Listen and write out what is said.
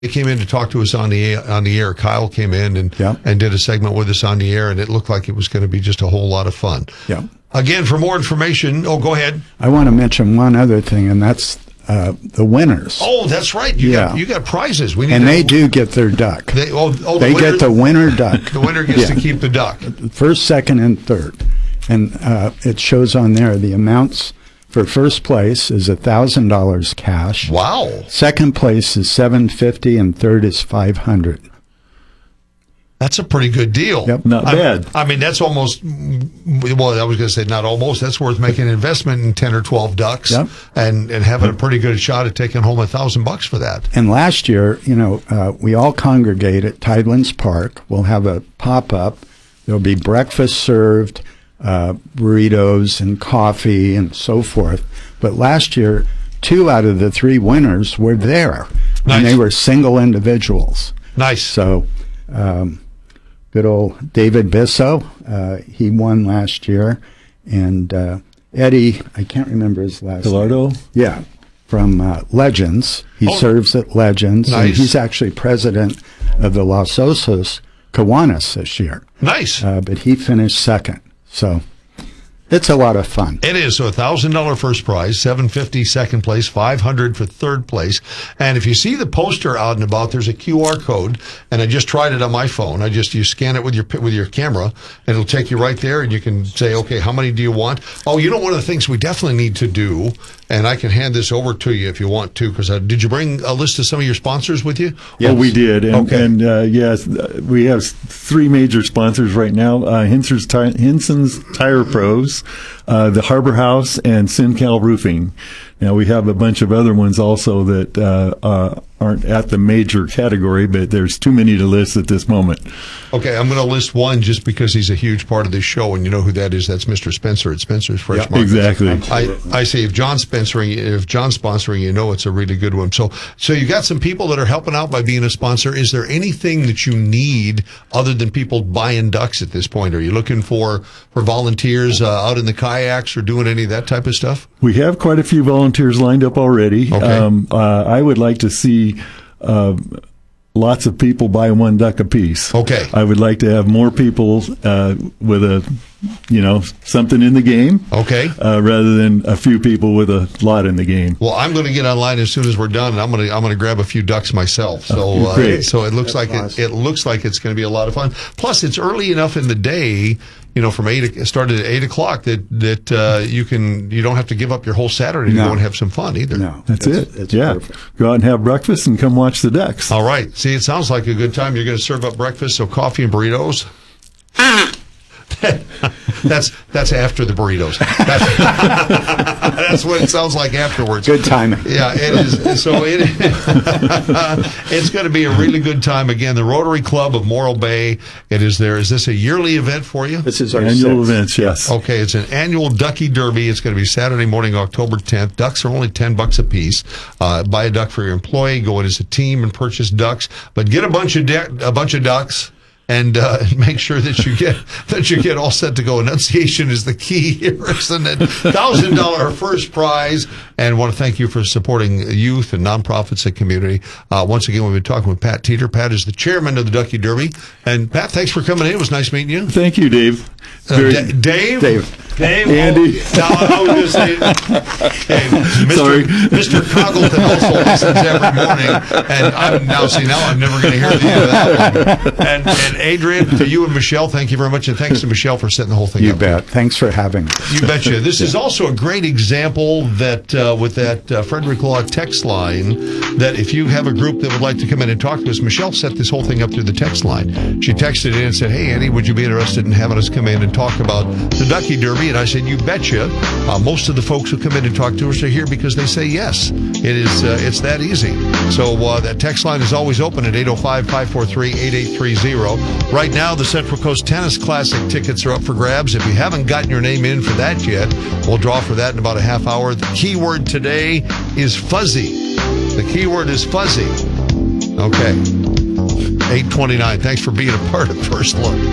They came in to talk to us on the air. Kyle came in and did a segment with us on the air, and it looked like it was going to be just a whole lot of fun. Yeah. Again, for more information, go ahead. I want to mention one other thing, and that's the winners. Oh, that's right. You got prizes. They do get their duck. They get the winner duck. The winner gets to keep the duck. First, second, and third. And it shows on there the amounts. For first place is $1,000 cash. Wow. Second place is $750, and third is $500. That's a pretty good deal. Yep. Not bad. I mean, that's almost, well, I was going to say not almost. That's worth making an investment in 10 or 12 ducks and having a pretty good shot at taking home $1,000 for that. And last year, we all congregate at Tidelands Park. We'll have a pop-up. There'll be breakfast served, burritos and coffee and so forth. But last year, 2 out of the 3 winners were there. Nice. And they were single individuals. Nice. So good old David Bisso, he won last year. And Eddie, I can't remember his last name. Yeah, from Legends. He serves at Legends. Nice. And he's actually president of the Los Osos Kiwanis this year. Nice. But he finished second. So it's a lot of fun. It is. So $1,000 first prize, $750 second place, $500 for third place. And if you see the poster out and about, there's a QR code, and I just tried it on my phone. You scan it with your camera, and it'll take you right there, and you can say, okay, how many do you want? Oh, one of the things we definitely need to do, and I can hand this over to you if you want to, because did you bring a list of some of your sponsors with you? Yes. Oh, we did. And yes, we have 3 major sponsors right now, Hinson's Tire Pros, the Harbor House, and SynCal Roofing. Now, we have a bunch of other ones also that aren't at the major category, but there's too many to list at this moment. Okay, I'm going to list one just because he's a huge part of this show, and you know who that is. That's Mr. Spencer at Spencer's Fresh Market. Exactly. I say if John's sponsoring, it's a really good one. So you got some people that are helping out by being a sponsor. Is there anything that you need other than people buying ducks at this point? Are you looking for volunteers out in the kayaks or doing any of that type of stuff? We have quite a few volunteers lined up already. Okay. I would like to see lots of people buy 1 duck apiece. Okay. I would like to have more people with something in the game. Okay. Rather than a few people with a lot in the game. Well, I'm going to get online as soon as we're done, and I'm going to grab a few ducks myself. So great. So it looks like it looks like it's going to be a lot of fun. Plus, it's early enough in the day. From started at 8 o'clock that you don't have to give up your whole Saturday to go and have some fun either. No, that's it. It's perfect. Go out and have breakfast and come watch the ducks. All right. See, it sounds like a good time. You're going to serve up breakfast, so coffee and burritos. That's after the burritos. That's what it sounds like afterwards. Good timing. Yeah, it is. So it's going to be a really good time. Again, the Rotary Club of Morro Bay. It is there. Is this a yearly event for you? This is our annual event. Yes. Okay, it's an annual Ducky Derby. It's going to be Saturday morning, October 10th. Ducks are only $10 a piece. Buy a duck for your employee. Go in as a team and purchase ducks, but get a bunch of ducks. And make sure that you get all set to go. Enunciation is the key here, isn't it? $1,000 first prize. And want to thank you for supporting youth and nonprofits and community. Once again, we've been talking with Pat Teeter. Pat is the chairman of the Ducky Derby. And Pat, thanks for coming in. It was nice meeting you. Thank you, Dave. Dave. Andy. I was going to say, Sorry. Mr. Coggleton also listens every morning. And I'm never going to hear the end of that one. And Adrian, to you and Michelle, thank you very much. And thanks to Michelle for setting the whole thing up. You bet. Thanks for having me. You betcha. This is also a great example that with that Frederick Law text line, that if you have a group that would like to come in and talk to us, Michelle set this whole thing up through the text line. She texted in and said, hey, Andy, would you be interested in having us come in and talk about the Ducky Derby? And I said, you betcha. Most of the folks who come in and talk to us are here because they say yes. It's that easy. So that text line is always open at 805-543-8830. Right now, the Central Coast Tennis Classic tickets are up for grabs. If you haven't gotten your name in for that yet, we'll draw for that in about a half hour. The keyword today is fuzzy. The keyword is fuzzy. Okay. 8:29. Thanks for being a part of First Look.